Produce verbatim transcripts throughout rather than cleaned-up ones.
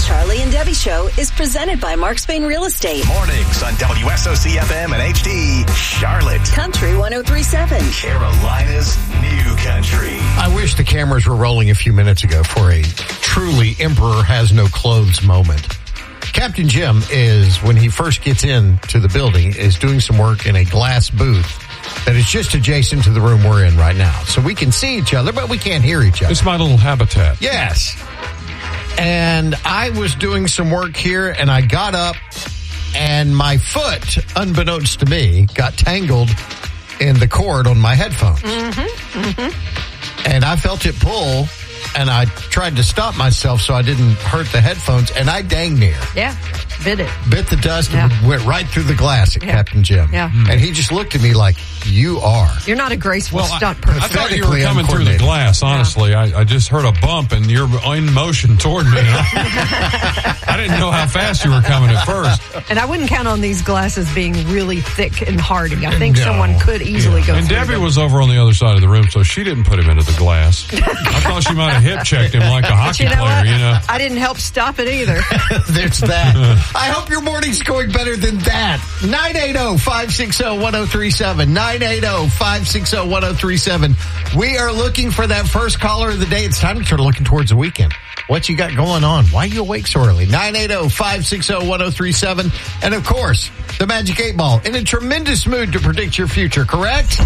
Charlie and Debbie Show is presented by Mark Spain Real Estate. Mornings on W S O C F M and H D, Charlotte. Country one oh three point seven. Carolina's new country. I wish the cameras were rolling a few minutes ago for a truly Emperor has no clothes moment. Captain Jim is, when he first gets into the building, is doing some work in a glass booth that is just adjacent to the room we're in right now. So we can see each other, but we can't hear each other. It's my little habitat. Yes. And I was doing some work here, and I got up, and my foot, unbeknownst to me, got tangled in the cord on my headphones. Mm-hmm. Mm-hmm. And I felt it pull, and I tried to stop myself so I didn't hurt the headphones, and I dang near. Yeah, bit it. Bit the dust Yeah. and went right through the glass at Yeah. Captain Jim. Yeah. And he just looked at me like, you are. You're not a graceful Well, stunt I, person. I thought you were Pathetically coming through the uncoordinated. glass, honestly. I, I just heard a bump, and you're in motion toward me. And I, I didn't know how fast you were coming at first. And I wouldn't count on these glasses being really thick and hardy. I think No. someone could easily go And through Debbie them. was over on the other side of the room, so she didn't put him into the glass. I thought she might have hip checked him like a hockey You know player, what? you know. I didn't help stop it either. There's that. I hope your morning's going better than that. nine eight zero, five six zero, one zero three seven. nine eight zero, five six zero, one zero three seven. We are looking for that first caller of the day. It's time to start looking towards the weekend. What you got going on? Why are you awake so early? nine eight zero, five six zero, one zero three seven. And of course, the Magic eight Ball in a tremendous mood to predict your future, correct?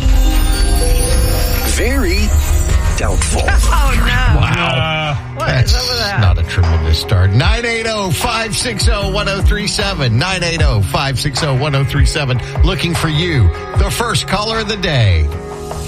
Very doubtful. Oh, no. Wow. What That's is up with that? not a tremendous start. nine eight zero, five six zero, one zero three seven. nine eight zero, five six zero, one zero three seven. Looking for you, the first caller of the day.